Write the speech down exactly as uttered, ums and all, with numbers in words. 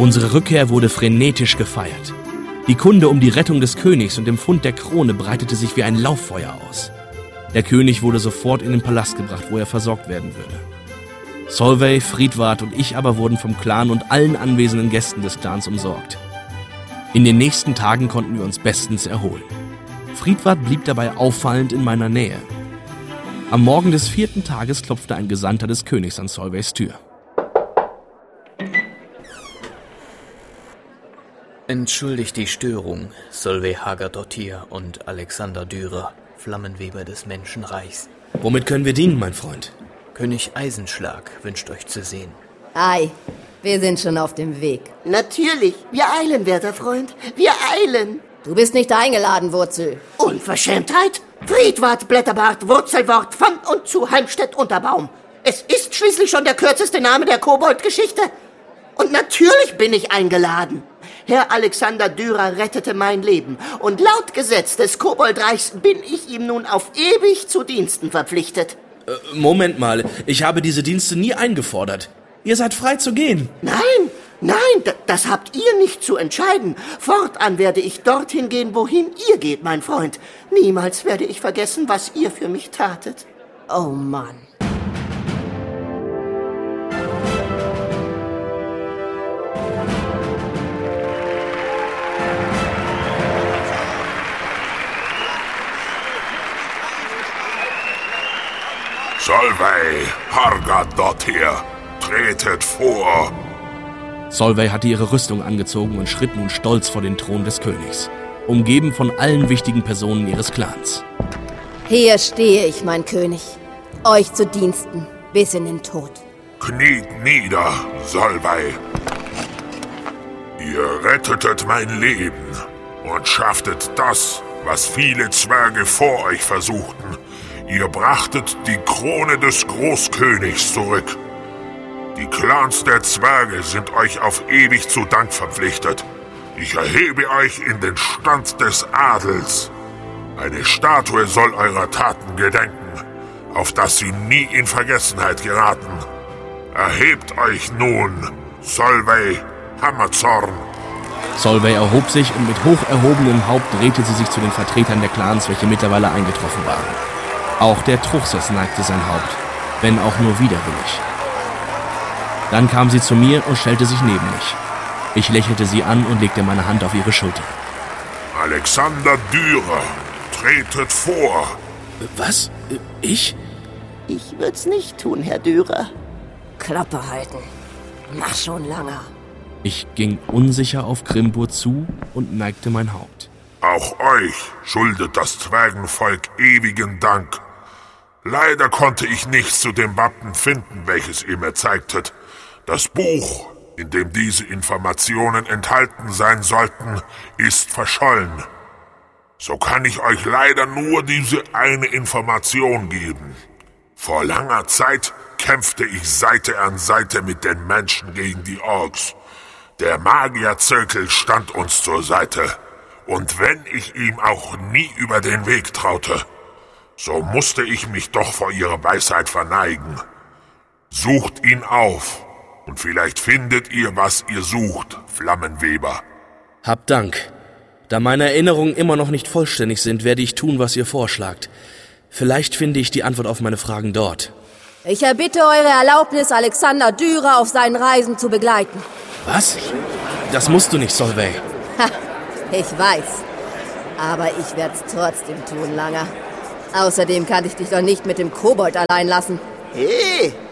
Unsere Rückkehr wurde frenetisch gefeiert. Die Kunde um die Rettung des Königs und dem Fund der Krone breitete sich wie ein Lauffeuer aus. Der König wurde sofort in den Palast gebracht, wo er versorgt werden würde. Solveig, Friedwart und ich aber wurden vom Clan und allen anwesenden Gästen des Clans umsorgt. In den nächsten Tagen konnten wir uns bestens erholen. Friedwart blieb dabei auffallend in meiner Nähe. Am Morgen des vierten Tages klopfte ein Gesandter des Königs an Solveigs Tür. Entschuldigt die Störung, Solveig Hagardottir und Alexander Dürer, Flammenweber des Menschenreichs. Womit können wir dienen, mein Freund? König Eisenschlag wünscht euch zu sehen. Ei, wir sind schon auf dem Weg. Natürlich, wir eilen, werter Freund, wir eilen. Du bist nicht eingeladen, Wurzel. Unverschämtheit? Friedwart, Blätterbart, Wurzelwort, von und zu Heimstedt Unterbaum. Es ist schließlich schon der kürzeste Name der Kobold-Geschichte. Und natürlich bin ich eingeladen. Herr Alexander Dürer rettete mein Leben. Und laut Gesetz des Koboldreichs bin ich ihm nun auf ewig zu Diensten verpflichtet. Äh, Moment mal, ich habe diese Dienste nie eingefordert. Ihr seid frei zu gehen. Nein, nein, d- das habt ihr nicht zu entscheiden. Fortan werde ich dorthin gehen, wohin ihr geht, mein Freund. Niemals werde ich vergessen, was ihr für mich tatet. Oh Mann. Solveig Hagardottir, tretet vor! Solveig hatte ihre Rüstung angezogen und schritt nun stolz vor den Thron des Königs, umgeben von allen wichtigen Personen ihres Clans. Hier stehe ich, mein König, euch zu Diensten bis in den Tod. Kniet nieder, Solveig. Ihr rettetet mein Leben und schafftet das, was viele Zwerge vor euch versuchten. Ihr brachtet die Krone des Großkönigs zurück. Die Clans der Zwerge sind euch auf ewig zu Dank verpflichtet. Ich erhebe euch in den Stand des Adels. Eine Statue soll eurer Taten gedenken, auf dass sie nie in Vergessenheit geraten. Erhebt euch nun, Solveig Hammerzorn. Solveig erhob sich und mit hoch erhobenem Haupt drehte sie sich zu den Vertretern der Clans, welche mittlerweile eingetroffen waren. Auch der Truchsess neigte sein Haupt, wenn auch nur widerwillig. Dann kam sie zu mir und stellte sich neben mich. Ich lächelte sie an und legte meine Hand auf ihre Schulter. Alexander Dürer, tretet vor. Was? Ich? Ich würd's nicht tun, Herr Dürer. Klappe halten. Mach schon langer. Ich ging unsicher auf Grimbur zu und neigte mein Haupt. Auch euch schuldet das Zwergenvolk ewigen Dank. Leider konnte ich nichts zu dem Wappen finden, welches ihr mir zeigtet. Das Buch, in dem diese Informationen enthalten sein sollten, ist verschollen. So kann ich euch leider nur diese eine Information geben. Vor langer Zeit kämpfte ich Seite an Seite mit den Menschen gegen die Orks. Der Magierzirkel stand uns zur Seite. Und wenn ich ihm auch nie über den Weg traute, so musste ich mich doch vor ihrer Weisheit verneigen. Sucht ihn auf, und vielleicht findet ihr, was ihr sucht, Flammenweber. Habt Dank. Da meine Erinnerungen immer noch nicht vollständig sind, werde ich tun, was ihr vorschlagt. Vielleicht finde ich die Antwort auf meine Fragen dort. Ich erbitte eure Erlaubnis, Alexander Dürer auf seinen Reisen zu begleiten. Was? Das musst du nicht, Solveig. Ha, ich weiß. Aber ich werde es trotzdem tun, Langer. Außerdem kann ich dich doch nicht mit dem Kobold allein lassen. Hey,